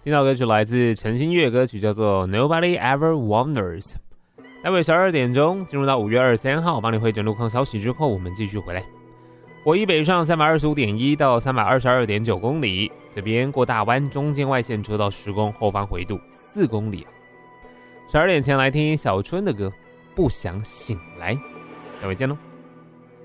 听到歌曲来自陈星月，歌曲叫做 Nobody Ever Wonders。待会12点钟进入到5月23号，帮你会诊路况消息之后，我们继续回来。国一北上325.1到322.9公里，这边过大湾中间外线车道施工，后方回度4公里。12点前来听小春的歌，不想醒来。待会见喽。